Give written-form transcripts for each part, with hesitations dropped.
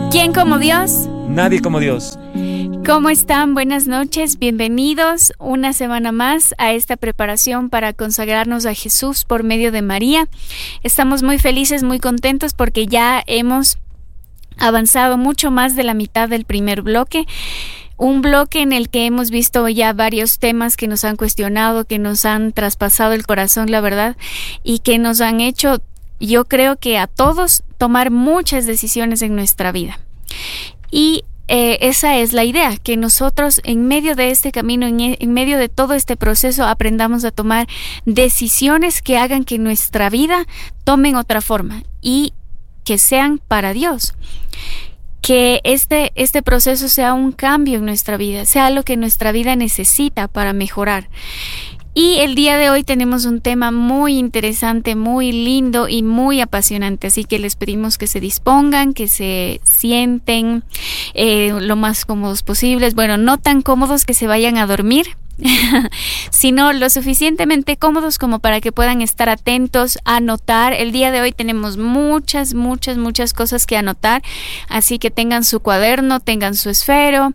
¿Quién como Dios? Nadie como Dios. ¿Cómo están? Buenas noches, bienvenidos una semana más a esta preparación para consagrarnos a Jesús por medio de María. Estamos muy felices, muy contentos porque ya hemos avanzado mucho más de la mitad del primer bloque. Un bloque en el que hemos visto ya varios temas que nos han cuestionado, que nos han traspasado el corazón, la verdad, y que nos han hecho, yo creo que a todos, tomar muchas decisiones en nuestra vida. Y esa es la idea, que nosotros en medio de este camino, en medio de todo este proceso, aprendamos a tomar decisiones que hagan que nuestra vida tomen otra forma y que sean para Dios. Que este proceso sea un cambio en nuestra vida, sea lo que nuestra vida necesita para mejorar. Y el día de hoy tenemos un tema muy interesante, muy lindo y muy apasionante, así que les pedimos que se dispongan, que se sienten lo más cómodos posibles. Bueno, no tan cómodos que se vayan a dormir, sino lo suficientemente cómodos como para que puedan estar atentos a anotar. El día de hoy tenemos muchas cosas que anotar, así que tengan su cuaderno, tengan su esfero.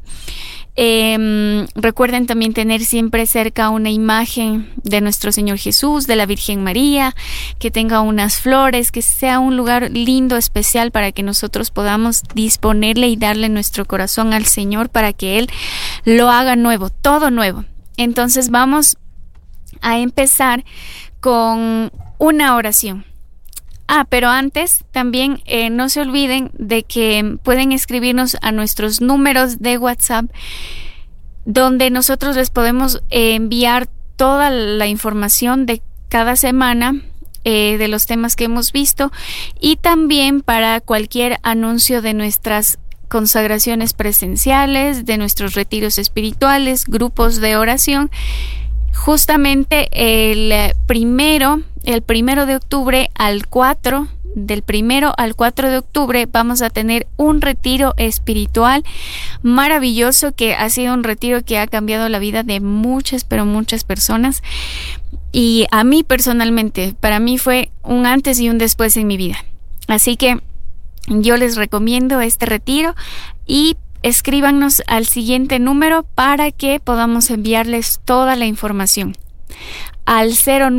Recuerden también tener siempre cerca una imagen de nuestro Señor Jesús, de la Virgen María, que tenga unas flores, que sea un lugar lindo, especial, para que nosotros podamos disponerle y darle nuestro corazón al Señor para que Él lo haga nuevo, todo nuevo. Entonces vamos a empezar con una oración. Pero antes también no se olviden de que pueden escribirnos a nuestros números de WhatsApp, donde nosotros les podemos enviar toda la información de cada semana, de los temas que hemos visto, y también para cualquier anuncio de nuestras consagraciones presenciales, de nuestros retiros espirituales, grupos de oración. Justamente el primero de octubre al 4, del 1 al 4 de octubre vamos a tener un retiro espiritual maravilloso, que ha sido un retiro que ha cambiado la vida de muchas personas, y a mí personalmente, para mí fue un antes y un después en mi vida. Así que yo les recomiendo este retiro y escríbanos al siguiente número para que podamos enviarles toda la información. Al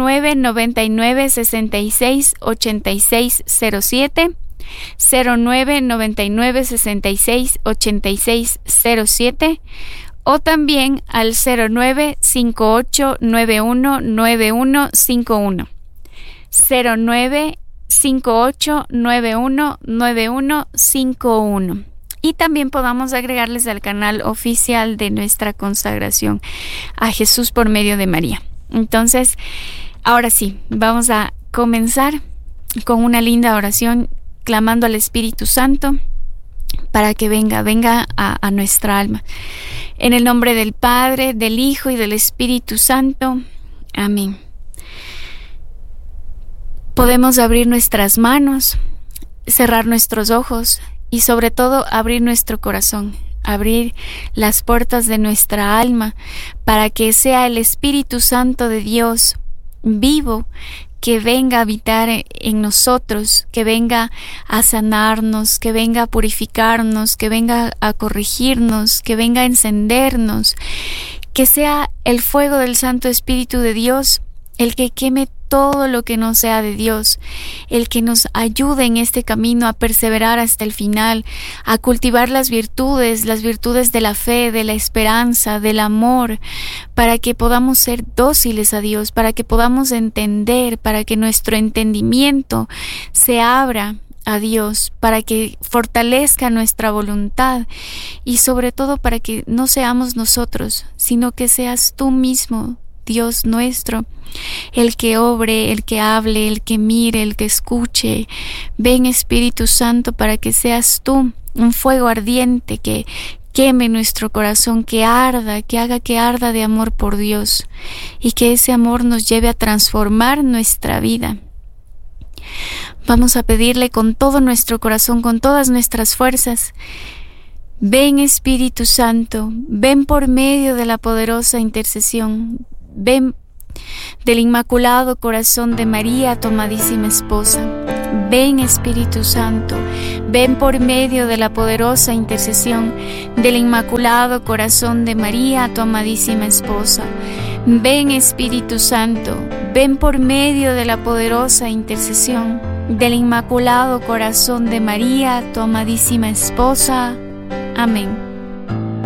0999 66 86 07, 0999 66 86 07, o también al 0958 91 91 51, 0958 91 91 51. Y también podamos agregarles al canal oficial de nuestra consagración a Jesús por medio de María. Entonces, ahora sí, vamos a comenzar con una linda oración, clamando al Espíritu Santo para que venga a nuestra alma. En el nombre del Padre, del Hijo y del Espíritu Santo. Amén. Podemos abrir nuestras manos, cerrar nuestros ojos y sobre todo abrir nuestro corazón, abrir las puertas de nuestra alma para que sea el Espíritu Santo de Dios vivo que venga a habitar en nosotros, que venga a sanarnos, que venga a purificarnos, que venga a corregirnos, que venga a encendernos, que sea el fuego del Santo Espíritu de Dios el que queme todo lo que no sea de Dios, el que nos ayude en este camino a perseverar hasta el final, a cultivar las virtudes de la fe, de la esperanza, del amor, para que podamos ser dóciles a Dios, para que podamos entender, para que nuestro entendimiento se abra a Dios, para que fortalezca nuestra voluntad y sobre todo para que no seamos nosotros, sino que seas tú mismo, Dios nuestro, el que obre, el que hable, el que mire, el que escuche. Ven, Espíritu Santo, para que seas tú un fuego ardiente que queme nuestro corazón, que arda, que haga que arda de amor por Dios y que ese amor nos lleve a transformar nuestra vida. Vamos a pedirle con todo nuestro corazón, con todas nuestras fuerzas. Ven, Espíritu Santo, ven por medio de la poderosa intercesión. Ven del Inmaculado Corazón de María, tu amadísima esposa. Ven Espíritu Santo, ven por medio de la poderosa intercesión del Inmaculado Corazón de María, tu amadísima esposa. Ven Espíritu Santo, ven por medio de la poderosa intercesión del Inmaculado Corazón de María, tu amadísima esposa. Amén.